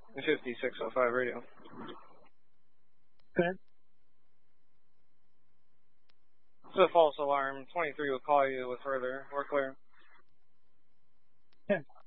5605 radio. Good. It's a false alarm. 23 will call you with further. We're clear. Okay.